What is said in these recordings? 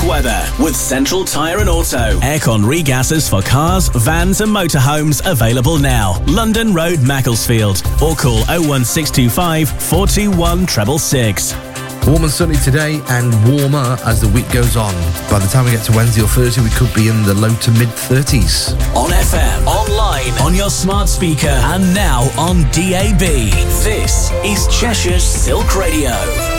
weather with Central Tyre and Auto. Aircon regassers for cars, vans and motorhomes available now. London Road, Macclesfield. Or call 01625 421 666. Warm and sunny today and warmer as the week goes on. By the time we get to Wednesday or Thursday, we could be in the low to mid-30s. On FM, online, on your smart speaker and now on DAB. This is Cheshire's Silk Radio.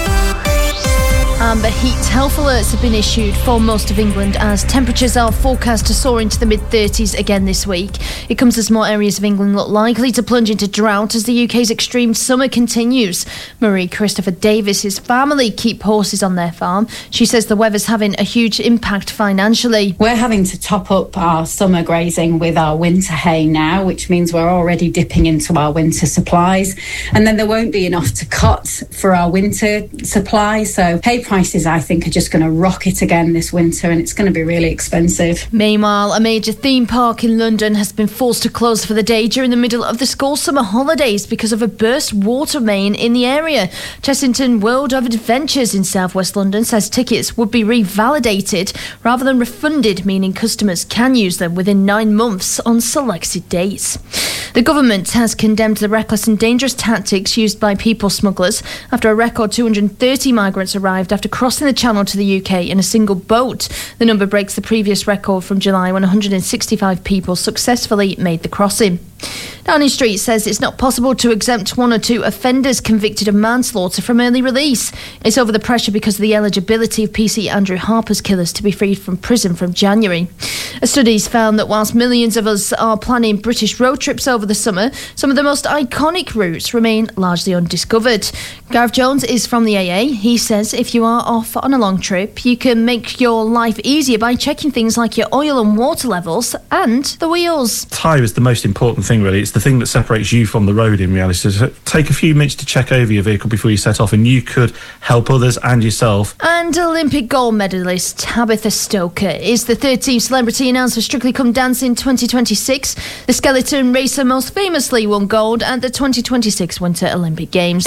Amber heat health alerts have been issued for most of England as temperatures are forecast to soar into the mid-30s again this week. It comes as more areas of England look likely to plunge into drought as the UK's extreme summer continues. Marie Christopher Davis's family keep horses on their farm. She says the weather's having a huge impact financially. We're having to top up our summer grazing with our winter hay now, which means we're already dipping into our winter supplies. And then there won't be enough to cut for our winter supply. So hay prices, I think, are just going to rocket again this winter, and it's going to be really expensive. Meanwhile, a major theme park in London has been forced to close for the day during the middle of the school summer holidays because of a burst water main in the area. Chessington World of Adventures in South West London says tickets would be revalidated rather than refunded, meaning customers can use them within 9 months on selected dates. The government has condemned the reckless and dangerous tactics used by people smugglers after a record 230 migrants arrived after crossing the Channel to the UK in a single boat. The number breaks the previous record from July when 165 people successfully made the crossing. Downing Street says it's not possible to exempt 1 or 2 offenders convicted of manslaughter from early release. It's over the pressure because of the eligibility of PC Andrew Harper's killers to be freed from prison from January. A study's found that whilst millions of us are planning British road trips over the summer, some of the most iconic routes remain largely undiscovered. Gareth Jones is from the AA. He says if you are off on a long trip, you can make your life easier by checking things like your oil and water levels and the wheels. Tyre is the most important thing, really. It's the thing that separates you from the road in reality. So take a few minutes to check over your vehicle before you set off, and you could help others and yourself. And Olympic gold medalist Tabitha Stoker is the 13th celebrity announced for Strictly Come Dancing 2026. The skeleton racer most famously won gold at the 2026 Winter Olympic Games.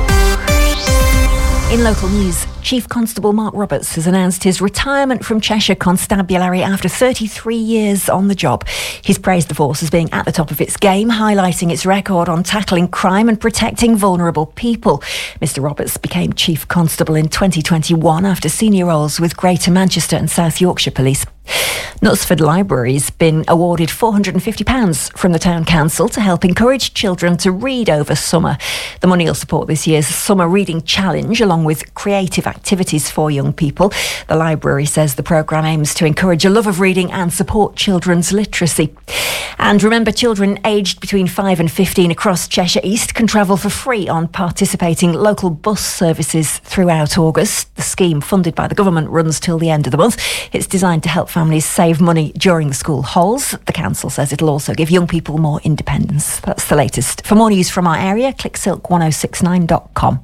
In local news, Chief Constable Mark Roberts has announced his retirement from Cheshire Constabulary after 33 years on the job. He's praised the force as being at the top of its game, highlighting its record on tackling crime and protecting vulnerable people. Mr Roberts became Chief Constable in 2021 after senior roles with Greater Manchester and South Yorkshire Police. Knutsford Library's been awarded £450 from the Town Council to help encourage children to read over summer. The money will support this year's Summer Reading Challenge along with creative activities for young people. The library says the programme aims to encourage a love of reading and support children's literacy. And remember, children aged between 5 and 15 across Cheshire East can travel for free on participating local bus services throughout August. The scheme, funded by the government, runs till the end of the month. It's designed to help families save money during the school holes. The council says it'll also give young people more independence. That's the latest. For more news from our area, click silk1069.com.